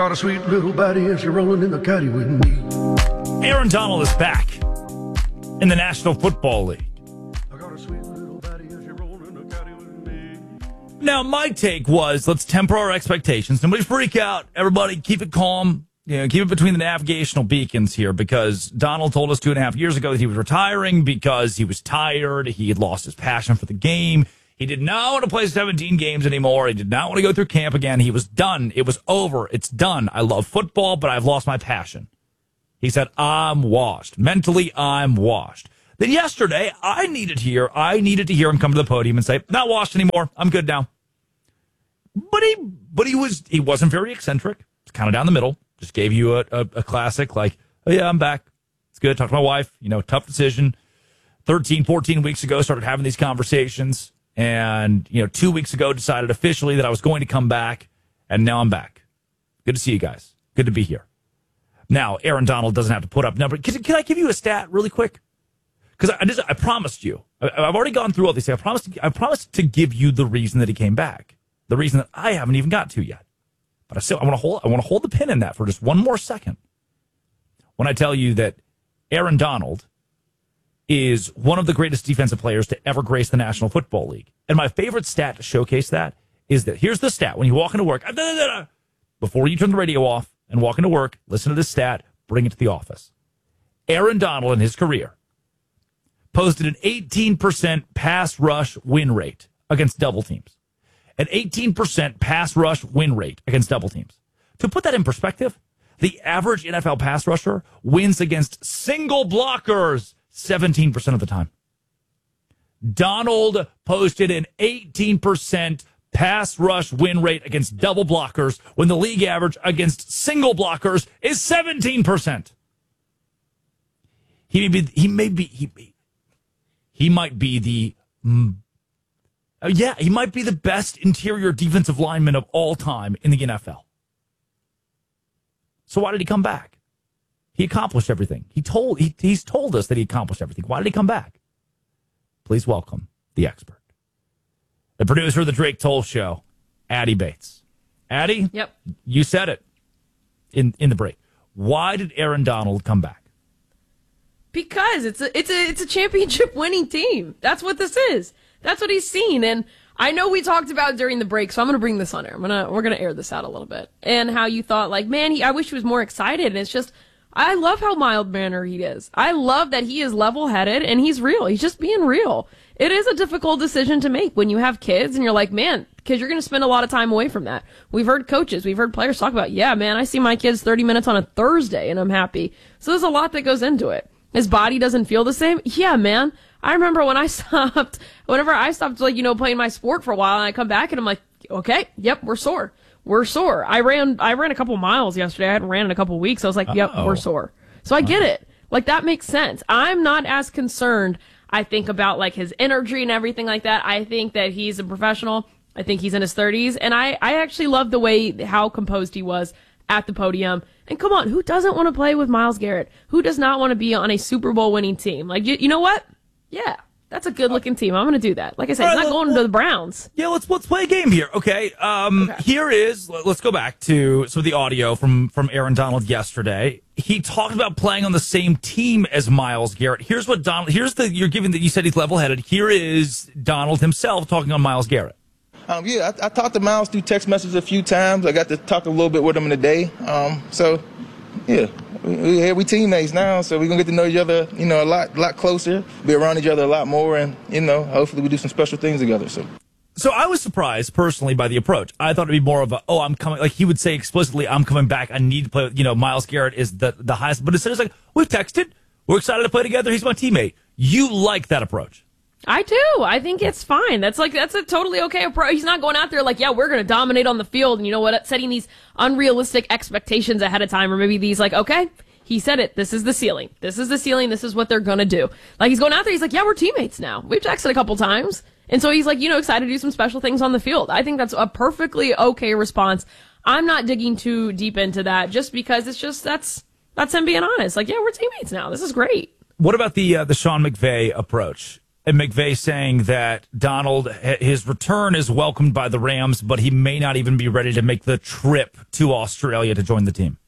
got a sweet little body and she's rolling in the caddy with me. Aaron Donald is back in the National Football League. I got a sweet little body and she's rolling in the caddy with me. Now, my take was, let's temper our expectations. Nobody freak out. Everybody keep it calm. Keep it between the navigational beacons here, because Donald told us 2.5 years ago that he was retiring because he was tired. He had lost his passion for the game. He did not want to play 17 games anymore. He did not want to go through camp again. He was done. It was over. It's done. I love football, but I've lost my passion. He said, I'm washed. Mentally, I'm washed. Then yesterday, I needed to hear him come to the podium and say, not washed anymore. I'm good now. But he wasn't very eccentric. It's kind of down the middle. Just gave you a classic, like, oh yeah, I'm back. It's good. Talked to my wife. Tough decision. 13, 14 weeks ago, started having these conversations. And, 2 weeks ago, decided officially that I was going to come back. And now I'm back. Good to see you guys. Good to be here. Now, Aaron Donald doesn't have to put up numbers. Can I give you a stat really quick? Because I promised you. I've already gone through all these things. I promised to give you the reason that he came back. The reason that I haven't even got to yet. But I want to hold the pin in that for just one more second. When I tell you that Aaron Donald is one of the greatest defensive players to ever grace the National Football League. And my favorite stat to showcase that is that here's the stat. When you walk into work, before you turn the radio off and walk into work, listen to this stat, bring it to the office. Aaron Donald in his career posted an 18% pass rush win rate against double teams. An 18% pass rush win rate against double teams. To put that in perspective, the average NFL pass rusher wins against single blockers 17% of the time. Donald posted an 18% pass rush win rate against double blockers when the league average against single blockers is 17%. He might be the best interior defensive lineman of all time in the NFL. So why did he come back? He accomplished everything. He's told us that he accomplished everything. Why did he come back? Please welcome the expert, the producer of the Drake Toll Show, Addie Bates. Addie, yep, you said it in the break. Why did Aaron Donald come back? Because it's a championship winning team. That's what this is. That's what he's seen. And I know we talked about during the break, so I'm going to bring this on air. We're going to air this out a little bit. And how you thought, like, man, I wish he was more excited. And it's just, I love how mild-mannered he is. I love that he is level-headed and he's real. He's just being real. It is a difficult decision to make when you have kids and you're like, man, because you're going to spend a lot of time away from that. We've heard coaches, we've heard players talk about, yeah, man, I see my kids 30 minutes on a Thursday and I'm happy. So there's a lot that goes into it. His body doesn't feel the same. Yeah, man. I remember whenever I stopped, playing my sport for a while and I come back and I'm like, okay, yep, we're sore. I ran a couple miles yesterday. I hadn't ran in a couple weeks. I was like, yep, we're sore. So I get it. Like, that makes sense. I'm not as concerned, I think, about like his energy and everything like that. I think that he's a professional. I think he's in his 30s. And I actually love the way how composed he was at the podium. And come on, who doesn't want to play with Myles Garrett? Who does not want to be on a Super Bowl winning team? Like, you know what? Yeah, that's a good-looking team. I'm going to do that. Like I said, he's not going to the Browns. Yeah, let's play a game here, okay? Here is, let's go back to some of the audio from Aaron Donald yesterday. He talked about playing on the same team as Myles Garrett. Here's what Donald, you said he's level-headed. Here is Donald himself talking on Myles Garrett. I talked to Myles through text messages a few times. I got to talk a little bit with him today. We teammates now, so we're going to get to know each other, a lot closer, be around each other a lot more, and, hopefully we do some special things together. So I was surprised, personally, by the approach. I thought it'd be more of I'm coming, like he would say explicitly, I'm coming back, I need to play with, Myles Garrett is the highest, but instead it's like, we've texted, we're excited to play together, he's my teammate. You like that approach? I do. I think it's fine. That's a totally okay approach. He's not going out there like, yeah, we're going to dominate on the field. And you know what? Setting these unrealistic expectations ahead of time, or maybe these like, okay, he said it. This is the ceiling. This is the ceiling. This is what they're going to do. Like, he's going out there. He's like, yeah, we're teammates now. We've texted a couple times. And so he's like, excited to do some special things on the field. I think that's a perfectly okay response. I'm not digging too deep into that just because it's just, that's him being honest. Like, yeah, we're teammates now. This is great. What about the Sean McVay approach? and McVay saying that Donald, his return is welcomed by the Rams, but he may not even be ready to make the trip to Australia to join the team.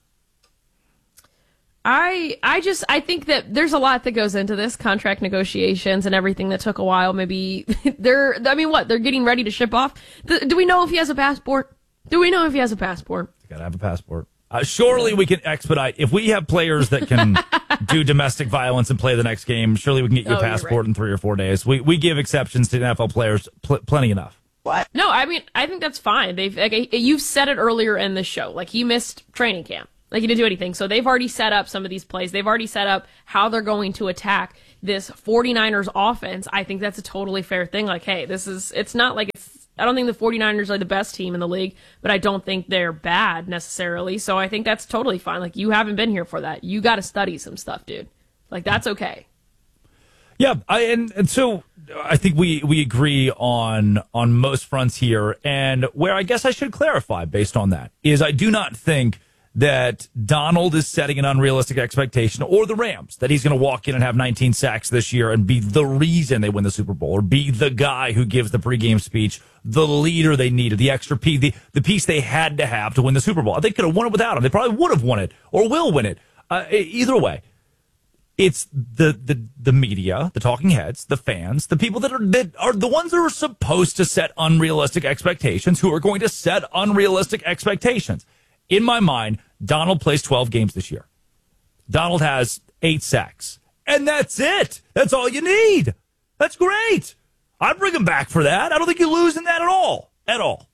I think that there's a lot that goes into this, contract negotiations and everything that took a while. Maybe they're getting ready to ship off. Do we know if he has a passport? Do we know if he has a passport? He's got to have a passport. Surely we can expedite. If we have players that can do domestic violence and play the next game, surely we can get your passport in 3 or 4 days. We give exceptions to NFL players plenty enough. What? No, I mean, I think that's fine. You've said it earlier in the show. Like, he missed training camp. Like, he didn't do anything. So they've already set up some of these plays. They've already set up how they're going to attack this 49ers offense. I think that's a totally fair thing. Like, hey, it's not like I don't think the 49ers are the best team in the league, but I don't think they're bad necessarily. So I think that's totally fine. Like, you haven't been here for that. You got to study some stuff, dude. Like, that's okay. Yeah, and so I think we agree on most fronts here. And where I guess I should clarify based on that is I do not think that Donald is setting an unrealistic expectation, or the Rams, that he's going to walk in and have 19 sacks this year and be the reason they win the Super Bowl, or be the guy who gives the pregame speech, the leader they needed, the extra piece, the piece they had to have to win the Super Bowl. They could have won it without him. They probably would have won it or will win it. Either way, it's the media, the talking heads, the fans, the people that are the ones that are supposed to set unrealistic expectations, who are going to set unrealistic expectations. In my mind, Donald plays 12 games this year. Donald has 8 sacks. And that's it. That's all you need. That's great. I'd bring him back for that. I don't think you lose in that at all. At all.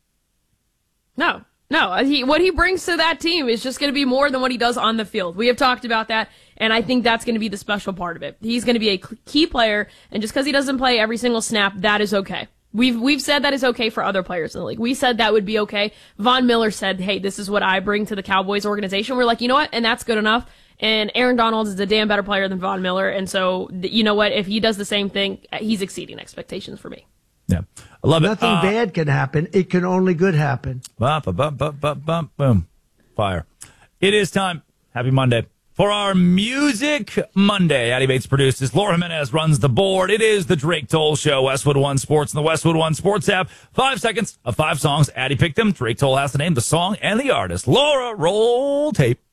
No. What he brings to that team is just going to be more than what he does on the field. We have talked about that, and I think that's going to be the special part of it. He's going to be a key player, and just because he doesn't play every single snap, that is okay. We've said that is okay for other players in the league. We said that would be okay. Von Miller said, hey, this is what I bring to the Cowboys organization. We're like, you know what? And that's good enough. And Aaron Donald is a damn better player than Von Miller. And so, you know what? If he does the same thing, he's exceeding expectations for me. Yeah. I love it. Nothing bad can happen. It can only good happen. Boom. Fire. It is time. Happy Monday. For our Music Monday, Addie Bates produces. Laura Jimenez runs the board. It is the Drake Toll Show, Westwood One Sports, and the Westwood One Sports app. 5 seconds of 5 songs. Addie picked them. Drake Toll has to name the song and the artist. Laura, roll tape.